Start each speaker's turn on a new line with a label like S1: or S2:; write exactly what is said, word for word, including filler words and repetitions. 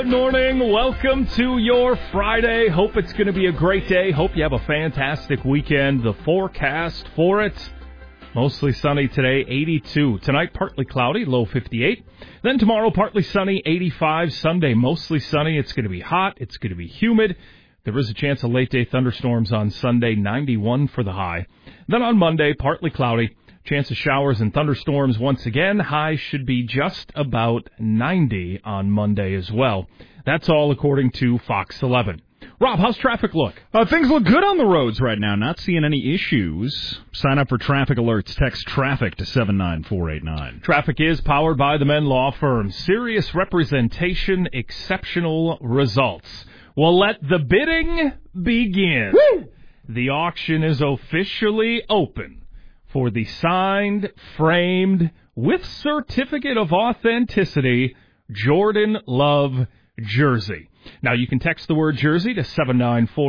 S1: Good morning. Welcome to your Friday. Hope it's going to be a great day. Hope you have a fantastic weekend. The forecast for it, mostly sunny today, eighty-two. Tonight, partly cloudy, low fifty-eight. Then tomorrow, partly sunny, eighty-five. Sunday, mostly sunny. It's going to be hot. It's going to be humid. There is a chance of late-day thunderstorms on Sunday, ninety-one for the high. Then on Monday, partly cloudy. Chance of showers and thunderstorms once again. High should be just about ninety on Monday as well. That's all according to Fox eleven. Rob, how's traffic look?
S2: Uh, things look good on the roads right now. Not seeing any issues. Sign up for traffic alerts. Text TRAFFIC to seven nine four eight nine.
S1: Traffic is powered by the Men Law Firm. Serious representation, exceptional results. Well, let the bidding begin. Woo! The auction is officially open for the signed, framed, with certificate of authenticity, Jordan Love jersey. Now, you can text the word jersey to seven nine four